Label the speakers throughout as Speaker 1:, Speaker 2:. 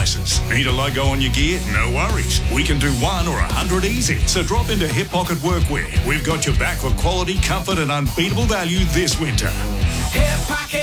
Speaker 1: prices. Need a logo on your gear? No worries. We can do 1 or 100 easy. So drop into Hip Pocket Workwear. We've got your back for quality, comfort and unbeatable value this winter.
Speaker 2: Hip Pocket!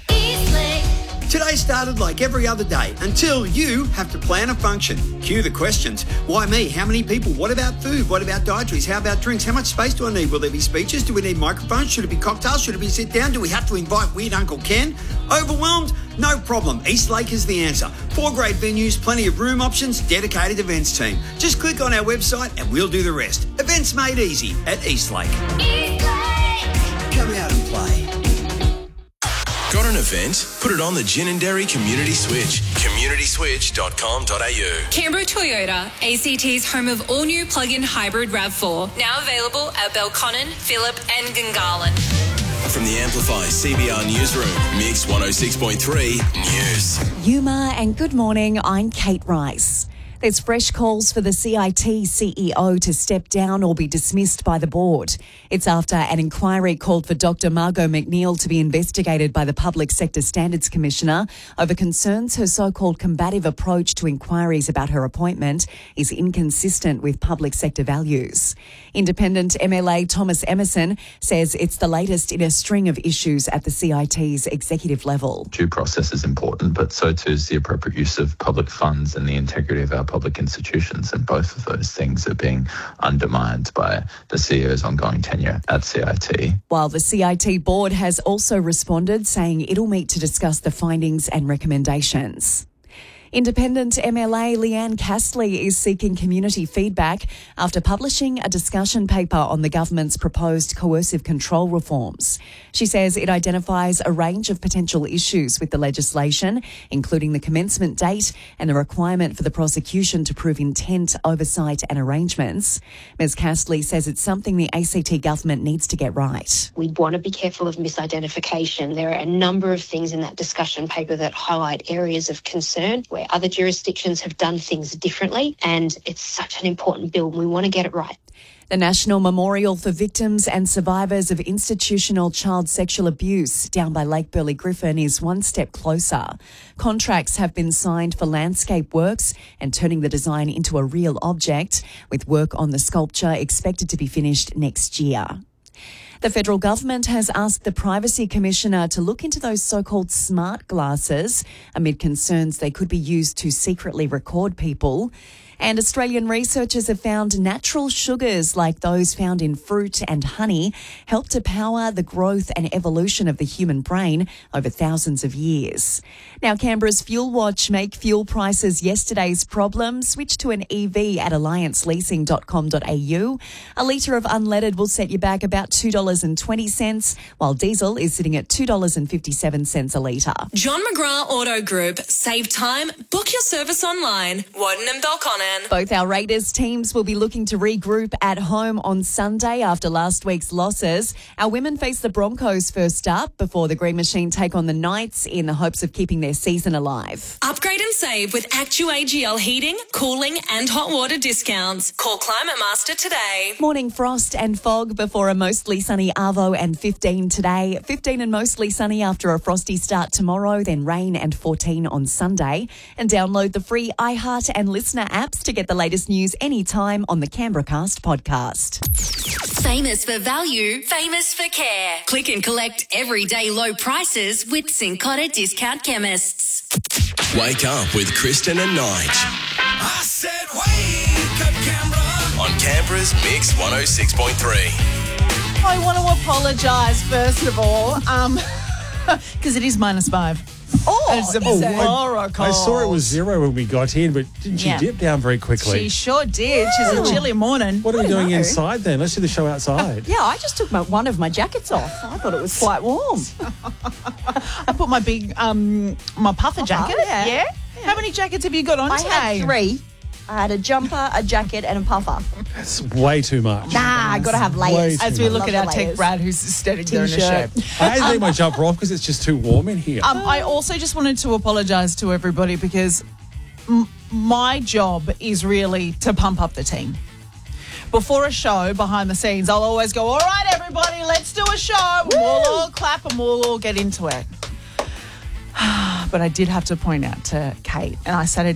Speaker 3: Today started like every other day until you have to plan a function. Cue the questions. Why me? How many people? What about food? What about dietaries? How about drinks? How much space do I need? Will there be speeches? Do we need microphones? Should it be cocktails? Should it be sit down? Do we have to invite Weird Uncle Ken? Overwhelmed? No problem. Eastlake is the answer. 4 great venues, plenty of room options, dedicated events team. Just click on our website and we'll do the rest. Events made easy at Eastlake. Come out and play.
Speaker 4: Got an event? Put it on the Gin and Dairy Community Switch. communityswitch.com.au.
Speaker 5: Canberra Toyota, ACT's home of all-new plug-in hybrid RAV4. Now available at Belconnen, Phillip and Gungahlin.
Speaker 4: From the Amplify CBR Newsroom, Mix 106.3 News.
Speaker 6: Yuma and good morning, I'm Kate Rice. There's fresh calls for the CIT CEO to step down or be dismissed by the board. It's after an inquiry called for Dr. Margot McNeil to be investigated by the Public Sector Standards Commissioner over concerns her so-called combative approach to inquiries about her appointment is inconsistent with public sector values. Independent MLA Thomas Emerson says it's the latest in a string of issues at the CIT's executive level.
Speaker 7: Due process is important, but so too is the appropriate use of public funds and the integrity of our public institutions, and both of those things are being undermined by the CEO's ongoing tenure at CIT.
Speaker 6: While the CIT board has also responded, saying it'll meet to discuss the findings and recommendations. Independent MLA Leanne Castley is seeking community feedback after publishing a discussion paper on the government's proposed coercive control reforms. She says it identifies a range of potential issues with the legislation, including the commencement date and the requirement for the prosecution to prove intent, oversight and arrangements. Ms Castley says it's something the ACT government needs to get right.
Speaker 8: We want to be careful of misidentification. There are a number of things in that discussion paper that highlight areas of concern where other jurisdictions have done things differently, and it's such an important bill. We want to get it right.
Speaker 6: The National Memorial for Victims and Survivors of Institutional Child Sexual Abuse down by Lake Burley Griffin is one step closer. Contracts have been signed for landscape works and turning the design into a real object, with work on the sculpture expected to be finished next year. The federal government has asked the Privacy Commissioner to look into those so-called smart glasses amid concerns they could be used to secretly record people. And Australian researchers have found natural sugars like those found in fruit and honey help to power the growth and evolution of the human brain over thousands of years. Now, Canberra's Fuel Watch make fuel prices yesterday's problem. Switch to an EV at allianceleasing.com.au. A litre of unleaded will set you back about $2.20, while diesel is sitting at $2.57 a litre.
Speaker 5: John McGrath Auto Group. Save time. Book your service online. Warden and Belconnen.
Speaker 6: Both our Raiders teams will be looking to regroup at home on Sunday after last week's losses. Our women face the Broncos first up before the Green Machine take on the Knights in the hopes of keeping their season alive.
Speaker 5: Upgrade and save with ActuAGL heating, cooling and hot water discounts. Call Climate Master today.
Speaker 6: Morning frost and fog before a mostly sunny Arvo and 15 today. 15 and mostly sunny after a frosty start tomorrow, then rain and 14 on Sunday. And download the free iHeart and Listener apps to get the latest news anytime on the Canberracast podcast.
Speaker 9: Famous for value, famous for care. Click and collect everyday low prices with Cincotta Discount Chemists.
Speaker 4: Wake up with Kristen and Nige.
Speaker 2: I said wake up, Canberra.
Speaker 4: On Canberra's Mix 106.3.
Speaker 10: I want to apologise, first of all, because it is -5. It's a oracle.
Speaker 11: I saw it was 0 when we got in, but didn't she dip down very quickly?
Speaker 10: She sure did. She's a chilly morning.
Speaker 11: What are we doing inside then? Let's do the show outside.
Speaker 12: Yeah, I just took one of my jackets off. I thought it was quite warm.
Speaker 10: I put my big, my puffer jacket. Yeah. How many jackets have you got on today?
Speaker 12: I had 3. I had a jumper, a jacket and a puffer.
Speaker 11: That's way too much.
Speaker 12: Nah, I got to have layers.
Speaker 10: As we look at our tech Brad, who's standing there in a shirt.
Speaker 11: I had to take my jumper off because it's just too warm in here.
Speaker 10: I also just wanted to apologise to everybody because my job is really to pump up the team. Before a show, behind the scenes, I'll always go, all right, everybody, let's do a show. We'll all clap and we'll all get into it. But I did have to point out to Kate, and I said